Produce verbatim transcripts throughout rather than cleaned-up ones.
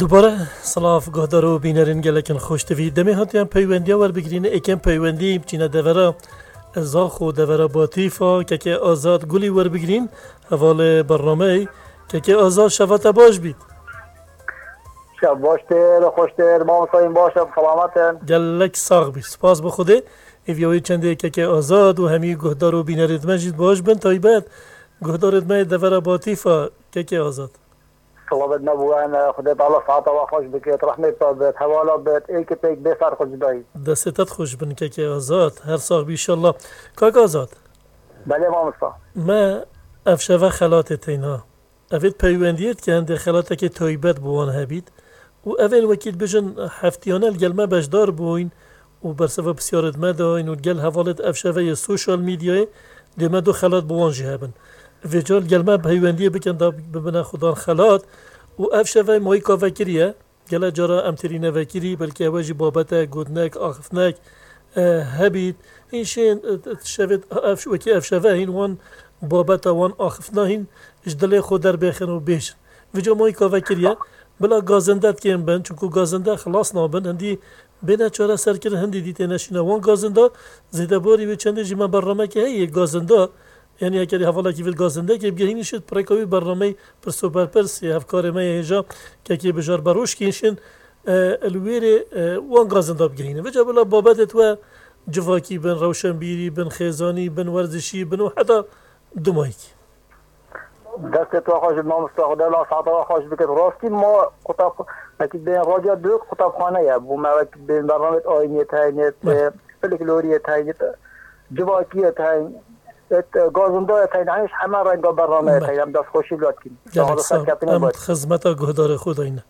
دوباره سلاف گهدار و بینرین گلکن خوشتوی دمی هاتیان پیوندی ور بگیرین ایکن پیوندی چینه دورا زاخ و دورا باطیفا که که آزاد گلی ور بگیرین حوال برنامه که که آزاد شفت باش بید شب باشتر خوشتر ما مسایم باشم سلامتن گلک ساغ بید سپاس بخوده ایویوی چنده که که آزاد و همی گهدار و بینرین مجید باش بند تایبت گهدار ادمه دورا باطیفا که که آزاد صلوات نبوان خدا تعالی ساعت و خوش بکیت رحمت بید حوالا بید ای که پیک بسر خوش بید دستت خوش بن که که آزاد هر ساغ بیشالله کاک آزاد بله ما مسا ما افشوه خلات تینا اوید پیوندیت که هنده خلاته که تایبت بوان هبید و اول وکیل بجن هفتیانه الگلمه بجدار بوین و برسوه بسیارت مداین و گل حوالت افشوه سوشال میدیای دیمه دو خلات بوان جهبن ویجال گلمه پیوندیه بکن دا ببنه خودان خلات و افشوه مایی که وکریه گله جارا امترینه وکری بلکه اوجی بابته گودنک آخفنک هبید این شین شوید افش وکی افشوه این وان بابته وان آخفنه این اجدله خود در بخن و بیشن ویجا مایی که وکریه بلا گازندت که این بند چونکو گازنده خلاص نابن هندی بینه چاره سر کرن هندی دیته نشینه وان گازنده زیده باری به چنده جیمه برنامه که هی گازنده یعنی اگر حوالا کی ویل گازنده که بگهینی شد پرکاوی برنامه پر سوپر پرسی افکار ما هجا که کی بجار بروش کینشن الویری وان گازنده بگهینه وجه بلا بابت و جواکی بن روشنبیری بن خیزانی بن ورزشی بن و حتی دمایکی دست تو خوش ما مستخدم لا ساعت خوش بکیت راستی ما خطاب اکید بین رادیو دو خطاب خانه یا بو ما بین برنامه آینی تاینیت فلکلوری تاینیت جواکی تاین گازنده تاینش همه رنگ برنامه تاینم دست خوشی لات کن جلک سام امت خدمت گهدار خود اینه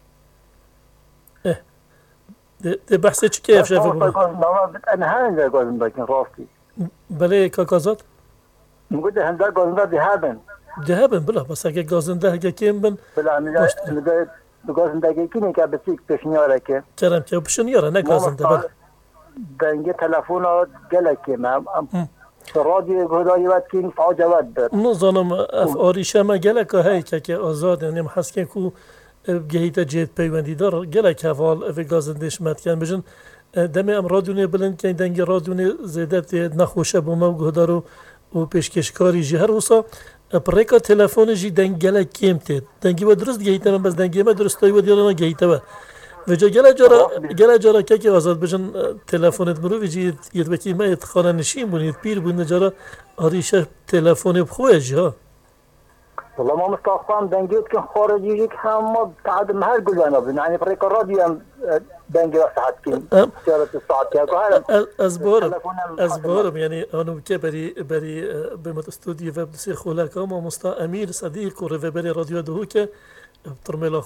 ده بحثی چی که افشافه بود؟ انا هنده گازنده کن راستی بله کاکازاد؟ میگوید هنده گازنده دهبن دهبن بله بس اگه گازنده اگه کیم بن بله میگوید گازنده کی نه که بسیک پیشنیاره که کرم که پیشنیاره نه گازنده بله دنگ تلفن گلکی ما رادیو گهداری وقت کین فاجعه داد نظام اف آریشه ما گلک هایی که که آزاد یعنی محسکن کو گهیت جیت پیوندی دار گلک حوال اف گازندش متکن بجن دم ام رادیو بلند که دنگ رادیو زیادت نخوشه بوم گهدارو و پیشکشکاری جی هر وسا پرکا تلفن جی دنگ گلک کیم تید دنگی و درست گهیت من بس دنگی ما درستایی و دیارنا گهیت و وجا گله جارا گله جارا که که آزاد بجن تلفنت مرو وجی یت بکی ما ات خانه نشین بونید پیر بون جارا آریشه تلفن بخویج ها والله ما مستقبل دنگیت که خارجی یک هم ما بعد مهر گلوانا بین یعنی برای رادیو هم دنگی راحت کن جارت ساعت که هر از بارم از بارم یعنی آنو که بری بری به مت استودیو وب سیر خلاکا ما مستا امیر صدیق و بری رادیو دهو که ترملا